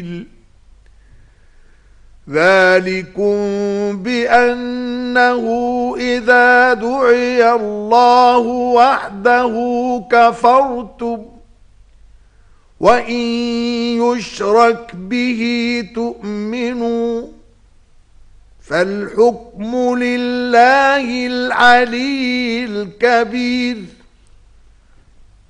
ذلكم بأنه إذا دعي الله وحده كفرتم وإن يشرك به تؤمنوا فالحكم لله العلي الكبير.